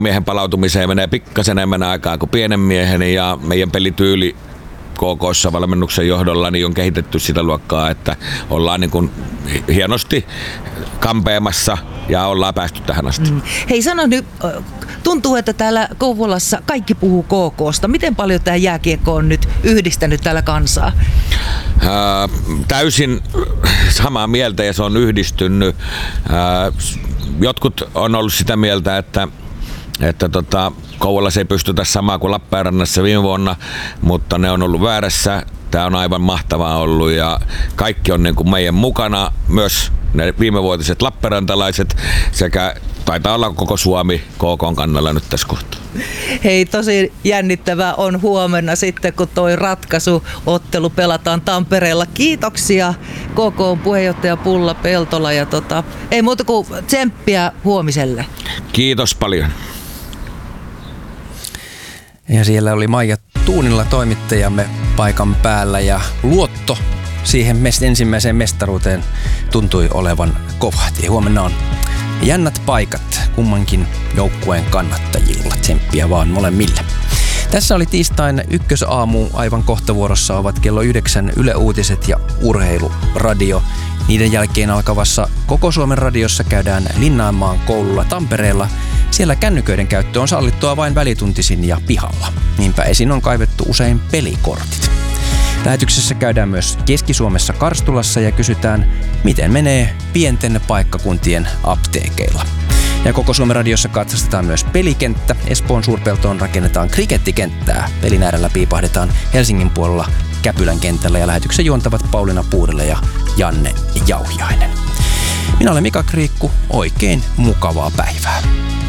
miehen palautumiseen menee pikkasen enemmän aikaa kuin pienen miehen ja meidän pelityyli KK:ssa valmennuksen johdolla niin on kehitetty sitä luokkaa, että ollaan niin kuin hienosti kampeamassa ja ollaan päästy tähän asti. Hei, sano nyt, tuntuu, että täällä Kouvolassa kaikki puhuu KK:sta. Miten paljon tämä jääkiekko on nyt yhdistänyt täällä kansaa? Täysin samaa mieltä ja se on yhdistynyt. Jotkut on ollut sitä mieltä, että Kouvolassa ei pystytä samaa kuin Lappeenrannassa viime vuonna, mutta ne on ollut väärässä. Tämä on aivan mahtavaa ollut ja kaikki on niin kuin meidän mukana, myös ne viimevuotiset lappeenrantalaiset sekä taitaa olla koko Suomi KK:n kannalla nyt tässä kohtaa. Hei, tosi jännittävää on huomenna sitten, kun toi ratkaisuottelu pelataan Tampereella. Kiitoksia KK:n puheenjohtaja Pulla Peltola ja ei muuta kuin tsemppiä huomiselle. Kiitos paljon. Ja siellä oli Maija Tuunilla toimittajamme paikan päällä ja luotto siihen ensimmäiseen mestaruuteen tuntui olevan kova. Huomenna on jännät paikat kummankin joukkueen kannattajilla. Tsemppiä vaan molemmille. Tässä oli tiistain ykkösaamu. Aivan kohta vuorossa ovat kello 9 Yle Uutiset ja Urheiluradio. Niiden jälkeen alkavassa Koko Suomen radiossa käydään Linnanmaan koululla Tampereella. Siellä kännyköiden käyttö on sallittua vain välituntisin ja pihalla. Niinpä esiin on kaivettu usein pelikortit. Lähetyksessä käydään myös Keski-Suomessa Karstulassa ja kysytään, miten menee pienten paikkakuntien apteekeilla. Ja Koko Suomen radiossa katsastetaan myös pelikenttä. Espoon Suurpeltoon rakennetaan krikettikenttää. Pelin äärellä piipahdetaan Helsingin puolella Käpylän kentällä ja lähetyksen juontavat Pauliina Puurila ja Janne Jauhiainen. Minä olen Mika Kriikku. Oikein mukavaa päivää.